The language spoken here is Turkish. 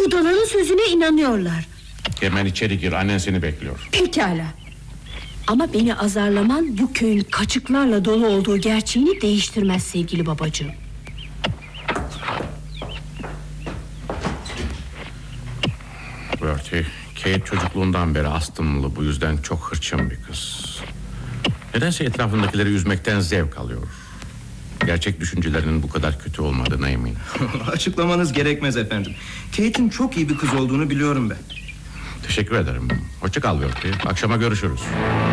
Budaların sözüne inanıyorlar. Hemen içeri gir, annen seni bekliyor. Pekala. Ama beni azarlaman bu köyün kaçıklarla dolu olduğu gerçeğini değiştirmez sevgili babacığım. Bertie, Kate çocukluğundan beri astımlı, bu yüzden çok hırçın bir kız. Nedense etrafındakileri üzmekten zevk alıyor. Gerçek düşüncelerinin bu kadar kötü olmadığına eminim. Açıklamanız gerekmez efendim. Kate'in çok iyi bir kız olduğunu biliyorum ben. Teşekkür ederim. Hoşça kal Bertie. Akşama görüşürüz.